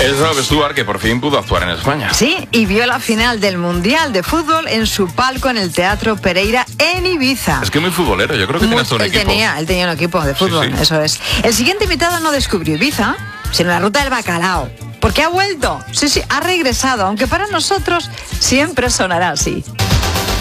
Es Rob Stewart, que por fin pudo actuar en España. Sí, y vio la final del Mundial de Fútbol en su palco en el Teatro Pereira en Ibiza. Es que muy futbolero, yo creo que tiene hasta un equipo. Él tenía un equipo de fútbol, sí. Eso es. El siguiente invitado no descubrió Ibiza, sino la ruta del bacalao. Porque ha vuelto, sí, ha regresado, aunque para nosotros siempre sonará así.